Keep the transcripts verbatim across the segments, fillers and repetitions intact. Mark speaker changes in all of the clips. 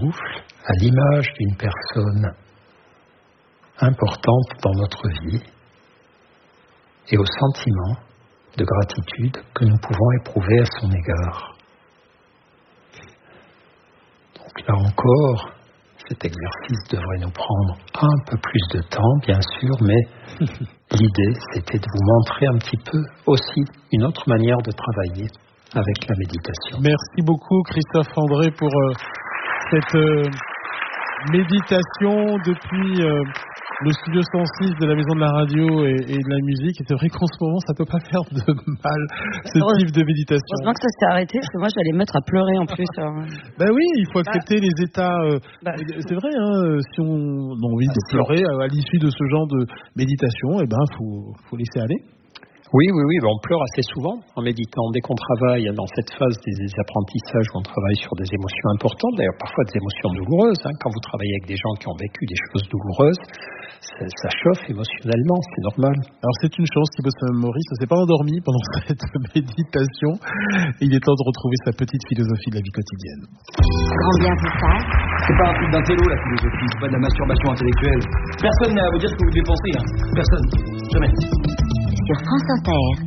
Speaker 1: souffle à l'image d'une personne importante dans notre vie et au sentiment de gratitude que nous pouvons éprouver à son égard. Donc là encore, cet exercice devrait nous prendre un peu plus de temps, bien sûr, mais l'idée, c'était de vous montrer un petit peu aussi une autre manière de travailler avec la méditation.
Speaker 2: Merci beaucoup, Christophe André, pour euh, cette euh, méditation depuis euh, le studio cent six de la Maison de la Radio et, et de la musique. Et c'est vrai qu'en ce moment, ça peut pas faire de mal, ce
Speaker 3: Heureusement,
Speaker 2: type de méditation.
Speaker 3: Heureusement que ça s'est arrêté, parce que moi, j'allais me mettre à pleurer en plus. Alors...
Speaker 2: Ben oui, il faut accepter bah, les états. Euh, bah, c'est vrai, hein, si on a envie de pleurer à, à l'issue de ce genre de méditation, eh ben, faut, faut laisser aller.
Speaker 1: Oui, oui, oui, ben on pleure assez souvent en méditant. Dès qu'on travaille dans cette phase des, des apprentissages où on travaille sur des émotions importantes, d'ailleurs parfois des émotions douloureuses, hein, quand vous travaillez avec des gens qui ont vécu des choses douloureuses, ça, ça chauffe émotionnellement, c'est normal.
Speaker 2: Alors c'est une chance, Thibaut Saint-Maurice ne s'est pas endormi pendant cette méditation. Il est temps de retrouver sa petite philosophie de la vie quotidienne.
Speaker 4: Grand bien vous fasse.
Speaker 5: C'est pas un truc d'intello la philosophie, c'est pas de la masturbation intellectuelle. Personne n'a à vous dire ce que vous devez penser, hein. Personne, jamais.
Speaker 4: Sur France Inter.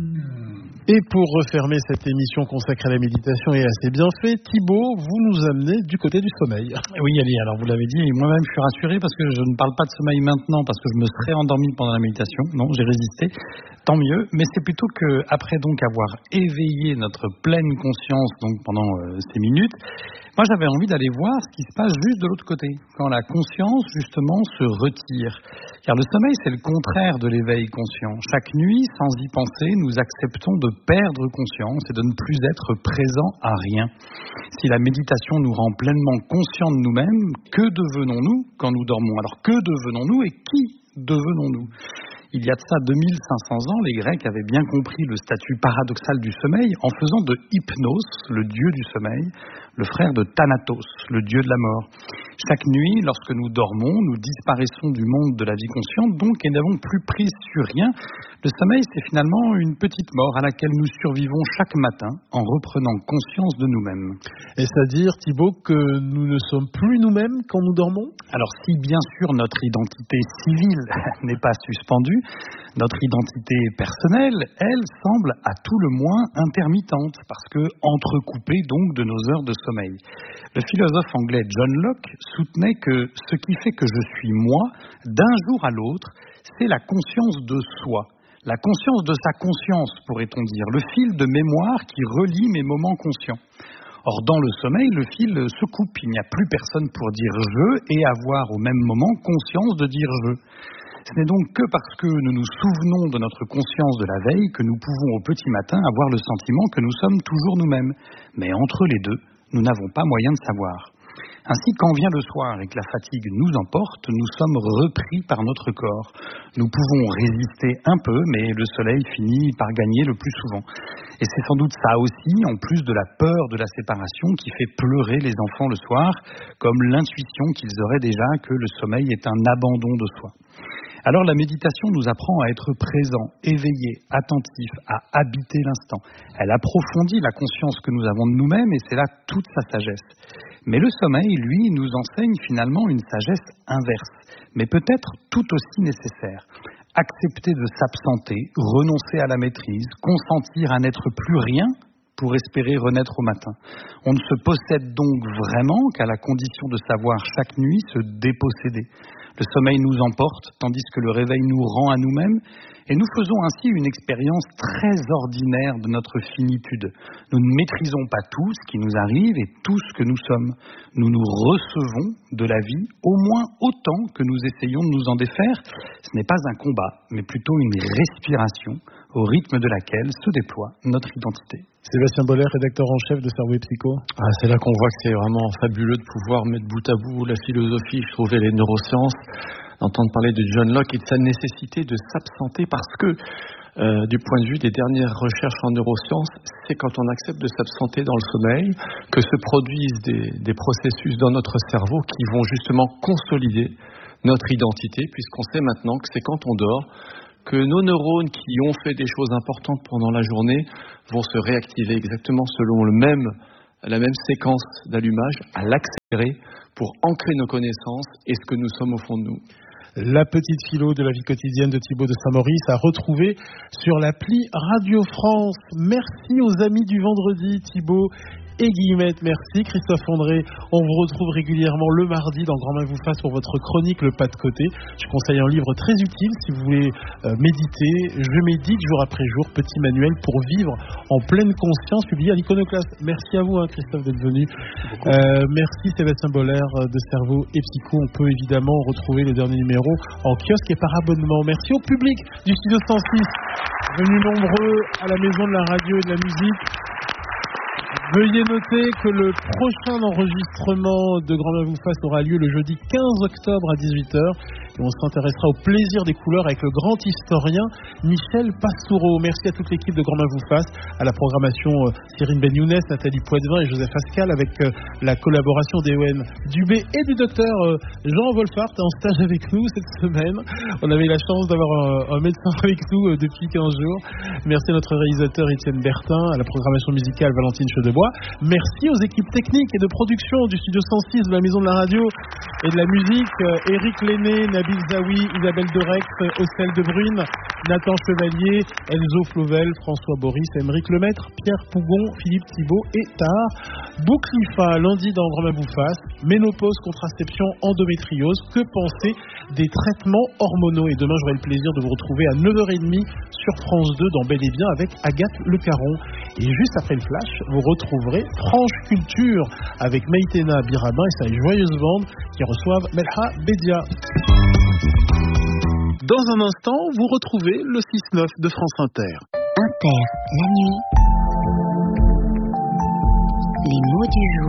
Speaker 2: Et pour refermer cette émission consacrée à la méditation et à ses bienfaits, Thibaut, vous nous amenez du côté du sommeil.
Speaker 6: Oui, Ali, alors vous l'avez dit, et moi-même je suis rassuré parce que je ne parle pas de sommeil maintenant parce que je me serais endormi pendant la méditation. Non, j'ai résisté, tant mieux. Mais c'est plutôt que après donc avoir éveillé notre pleine conscience donc pendant euh, ces minutes, moi j'avais envie d'aller voir ce qui se passe juste de l'autre côté, quand la conscience justement se retire. Car le sommeil c'est le contraire de l'éveil conscient. Chaque nuit, sans y penser, nous acceptons de perdre conscience et de ne plus être présent à rien. Si la méditation nous rend pleinement conscients de nous-mêmes, que devenons-nous quand nous dormons? Alors que devenons-nous et qui devenons-nous? Il y a de ça deux mille cinq cents ans, les Grecs avaient bien compris le statut paradoxal du sommeil en faisant de Hypnos, le dieu du sommeil, le frère de Thanatos, le dieu de la mort. Chaque nuit, lorsque nous dormons, nous disparaissons du monde de la vie consciente, donc, et n'avons plus prise sur rien. Le sommeil, c'est finalement une petite mort à laquelle nous survivons chaque matin en reprenant conscience de nous-mêmes.
Speaker 2: Est-ce à dire, Thibaut, que nous ne sommes plus nous-mêmes quand nous dormons?
Speaker 6: Alors, si bien sûr notre identité civile n'est pas suspendue, notre identité personnelle, elle, semble à tout le moins intermittente, parce que entrecoupée donc de nos heures de sommeil. Le philosophe anglais John Locke soutenait que ce qui fait que je suis moi, d'un jour à l'autre, c'est la conscience de soi. La conscience de sa conscience, pourrait-on dire, le fil de mémoire qui relie mes moments conscients. Or, dans le sommeil, le fil se coupe. Il n'y a plus personne pour dire « je » et avoir au même moment conscience de dire « je ». Ce n'est donc que parce que nous nous souvenons de notre conscience de la veille que nous pouvons au petit matin avoir le sentiment que nous sommes toujours nous-mêmes. Mais entre les deux, nous n'avons pas moyen de savoir. Ainsi, quand vient le soir et que la fatigue nous emporte, nous sommes repris par notre corps. Nous pouvons résister un peu, mais le soleil finit par gagner le plus souvent. Et c'est sans doute ça aussi, en plus de la peur de la séparation, qui fait pleurer les enfants le soir, comme l'intuition qu'ils auraient déjà que le sommeil est un abandon de soi. Alors la méditation nous apprend à être présent, éveillé, attentif, à habiter l'instant. Elle approfondit la conscience que nous avons de nous-mêmes et c'est là toute sa sagesse. Mais le sommeil, lui, nous enseigne finalement une sagesse inverse, mais peut-être tout aussi nécessaire. Accepter de s'absenter, renoncer à la maîtrise, consentir à n'être plus rien pour espérer renaître au matin. On ne se possède donc vraiment qu'à la condition de savoir chaque nuit se déposséder. Le sommeil nous emporte, tandis que le réveil nous rend à nous-mêmes, et nous faisons ainsi une expérience très ordinaire de notre finitude. Nous ne maîtrisons pas tout ce qui nous arrive et tout ce que nous sommes. Nous nous recevons de la vie au moins autant que nous essayons de nous en défaire. Ce n'est pas un combat, mais plutôt une respiration au rythme de laquelle se déploie notre identité.
Speaker 2: Sébastien Boller, rédacteur en chef de Cerveau et Psycho.
Speaker 7: Ah, c'est là qu'on voit que c'est vraiment fabuleux de pouvoir mettre bout à bout la philosophie, je trouvais les neurosciences, d'entendre parler de John Locke et de sa nécessité de s'absenter parce que, euh, du point de vue des dernières recherches en neurosciences, c'est quand on accepte de s'absenter dans le sommeil que se produisent des, des processus dans notre cerveau qui vont justement consolider notre identité, puisqu'on sait maintenant que c'est quand on dort que nos neurones qui ont fait des choses importantes pendant la journée vont se réactiver exactement selon le même la même séquence d'allumage, à l'accélérer pour ancrer nos connaissances et ce que nous sommes au fond de nous.
Speaker 2: La petite philo de la vie quotidienne de Thibaut de Saint-Maurice à retrouver sur l'appli Radio France. Merci aux amis du vendredi, Thibaut et Guillemette. Merci Christophe André. On vous retrouve régulièrement le mardi dans Grand Main vous fasse pour votre chronique Le Pas de Côté. Je conseille un livre très utile si vous voulez euh, méditer. Je médite jour après jour, petit manuel pour vivre en pleine conscience, publié à l'Iconoclaste. Merci à vous hein, Christophe d'être venu. Euh, merci Sébastien Boller de Cerveau et Psycho. On peut évidemment retrouver les derniers numéros en kiosque et par abonnement. Merci au public du Studio cent six, venus nombreux à la maison de la radio et de la musique. Veuillez noter que le prochain enregistrement de Grand Main vous fasse aura lieu le jeudi quinze octobre à dix-huit heures. Et on s'intéressera au plaisir des couleurs avec le grand historien Michel Pastoureau. Merci à toute l'équipe de Grand Main vous fasse, à la programmation euh, Cyrine Ben-Younes, Nathalie Poitvin et Joseph Ascal, avec euh, la collaboration d'Ewen Dubé et du docteur euh, Jean Wolfart en stage avec nous cette semaine. On avait la chance d'avoir un, un médecin avec nous euh, depuis quinze jours. Merci à notre réalisateur Étienne Bertin, à la programmation musicale Valentine Chedebois. Merci aux équipes techniques et de production du Studio cent six de la Maison de la Radio et de la Musique, euh, Éric Lenné, Nabil Zawi, Isabelle Derex, Ocel de Brune, Nathan Chevalier, Elzo Flovel, François Boris, Émeric Lemaître, Pierre Pougon, Philippe Thibault et Tahar Bouklifa. Lundi dans Grand Main vous fasse, ménopause, contraception, endométriose. Que penser des traitements hormonaux? Et demain, j'aurai le plaisir de vous retrouver à neuf heures trente sur France deux dans Bel et Bien avec Agathe Le Caron. Et juste après le flash, vous retrouverez Franche Culture avec Maïtena Birabin et sa joyeuse bande qui reçoivent Melha Bedia. Dans un instant, vous retrouvez le six neuf de France Inter.
Speaker 4: Inter, la nuit. Les mots du jour.